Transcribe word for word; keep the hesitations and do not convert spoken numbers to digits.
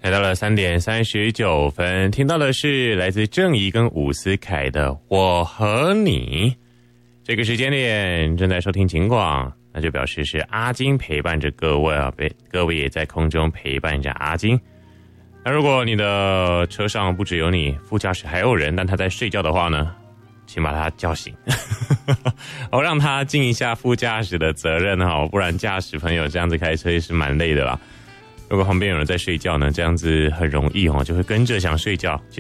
来到了三点三十九分，听到的是来自郑怡跟伍思凯的《我和你》。这个时间点正在收听警广，那就表示是阿金陪伴着各位啊，各位也在空中陪伴着阿金。那如果你的车上不只有你，副驾驶还有人，但他在睡觉的话呢，请把他叫醒，我让他尽一下副驾驶的责任哈，不然驾驶朋友这样子开车也是蛮累的啦。如果旁边有人在睡觉呢，这样子很容易哦，就会跟着想睡觉，其实